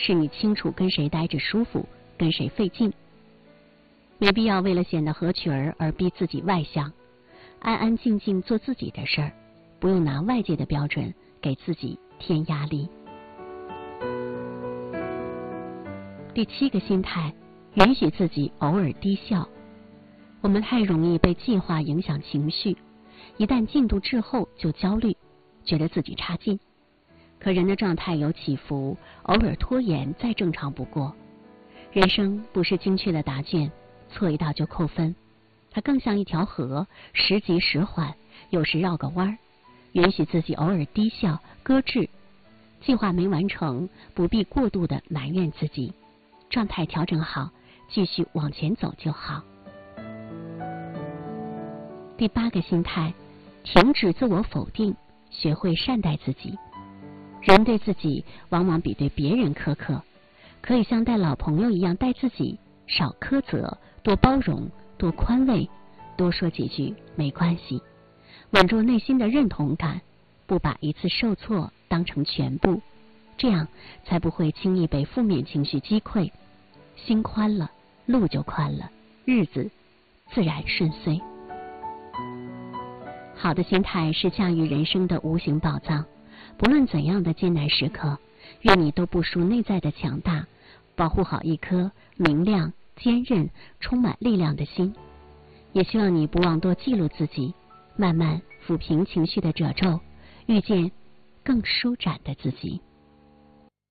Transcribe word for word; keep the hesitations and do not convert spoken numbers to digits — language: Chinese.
是你清楚跟谁待着舒服，跟谁费劲。没必要为了显得合群儿而逼自己外向，安安静静做自己的事儿，不用拿外界的标准给自己添压力。第七个心态，允许自己偶尔低笑。我们太容易被计划影响情绪，一旦进度滞后就焦虑，觉得自己差劲。可人的状态有起伏，偶尔拖延再正常不过。人生不是精确的答卷，错一道就扣分，它更像一条河，时急时缓，有时绕个弯儿。允许自己偶尔低笑搁置，计划没完成，不必过度的埋怨自己，状态调整好，继续往前走就好。第八个心态，停止自我否定，学会善待自己。人对自己往往比对别人苛刻，可以像待老朋友一样待自己，少苛责，多包容，多宽慰，多说几句没关系，稳住内心的认同感，不把一次受挫当成全部，这样才不会轻易被负面情绪击溃。心宽了，路就宽了，日子自然顺遂。好的心态是驾驭人生的无形宝藏，不论怎样的艰难时刻，愿你都不输内在的强大，保护好一颗明亮、坚韧、充满力量的心。也希望你不忘多记录自己，慢慢抚平情绪的褶皱，遇见更舒展的自己。